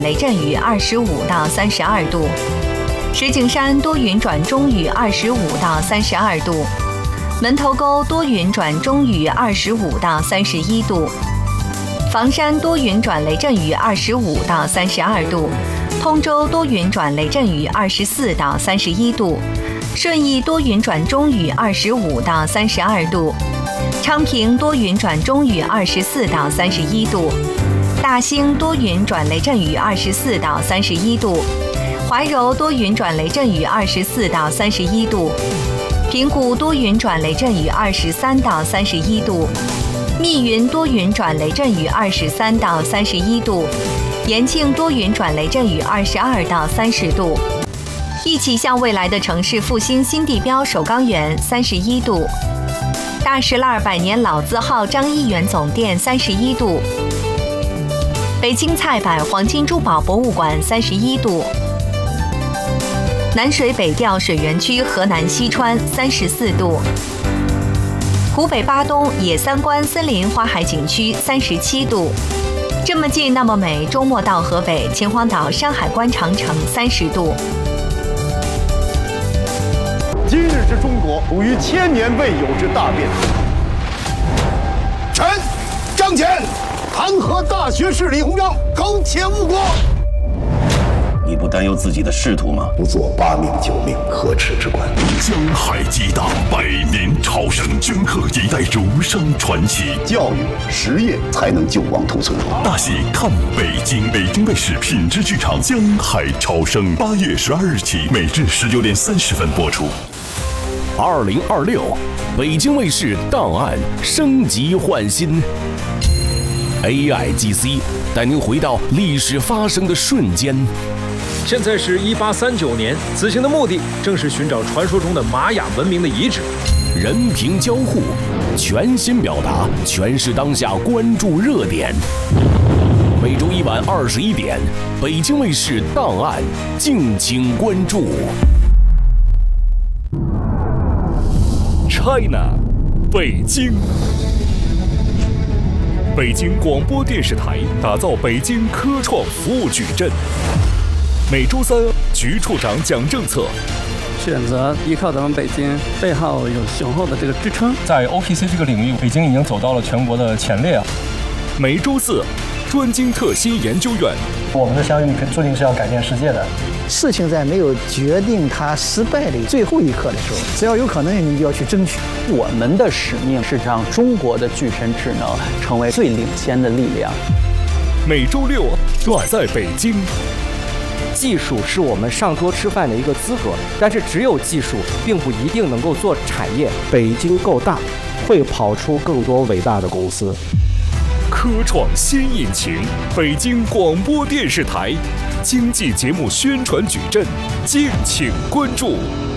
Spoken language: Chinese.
雷阵雨25到32度，石景山多云转中雨25到32度，门头沟多云转中雨25到31度，房山多云转雷阵雨25到32度，通州多云转雷阵雨24到31度，顺义多云转中雨25到32度，昌平多云转中雨24到31度，大兴多云转雷阵雨24到31度，怀柔多云转雷阵雨24到31度，平谷多云转雷阵雨23到31度，密云多云转雷阵雨23到31度，延庆多云转雷阵雨22到30度。一起向未来的城市复兴新地标首钢园31度，大石栏百年老字号张一元总店31度，北京菜百黄金珠宝博物馆31度，南水北调水源区河南西川34度，湖北巴东野三关森林花海景区37度，这么近那么美，周末到河北秦皇岛山海关长城30度。 今日之中国，属于千年未有之大变。 臣张骞弹劾大学士李鸿章苟且误国。 你不担忧自己的仕途吗？ 不做8命9命可耻之官。 江海激荡，百年超生，镌刻一代儒商传奇。 教育实业才能救亡图存。 大戏看北京，北京卫视品质剧场《江海超生》8月12日起，每日19点30分播出。 2026，北京卫视档案升级换新 ，AIGC 带您回到历史发生的瞬间。 现在是1839年，此行的目的正是寻找传说中的玛雅文明的遗址。 人屏交互，全新表达，诠释当下关注热点。每周一晚21点，北京卫视档案，敬请关注。China， 北京。北京广播电视台打造北京科创服务矩阵。每周三，局处长讲政策。 选择依靠咱们北京背后有雄厚的这个支撑， 在 OPC 这个领域，北京已经走到了全国的前列。 每周四，专精特新研究院。 我们的相遇注定是要改变世界的。 事情在没有决定它失败的最后一刻的时候，只要有可能，你就要去争取。 我们的使命是让中国的具身智能成为最领先的力量。 每周六，我在北京。 技术是我们上桌吃饭的一个资格，但是只有技术并不一定能够做产业。 北京够大，会跑出更多伟大的公司。 科创新引擎，北京广播电视台经济节目宣传矩阵，敬请关注。